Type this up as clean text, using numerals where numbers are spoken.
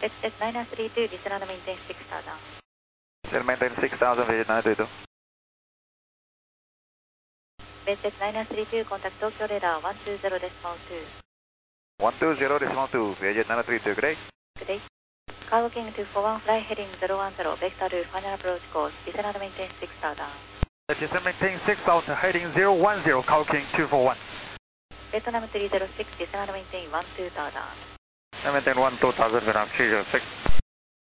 It's 932, descend and maintain 6000. Still maintain 6000, Vietjet 932. Vietjet 932, contact Tokyo radar 120.2. 120.2, Vietjet 932, good day. Good day. Cargo King 241, fly heading 010, vector to final approach course, descend and maintain 6000. Descend maintain 6000, heading 010, Cargo King 241. Vietnam 306, descend and maintain 12000. Maintain 12000, Vietnam 306.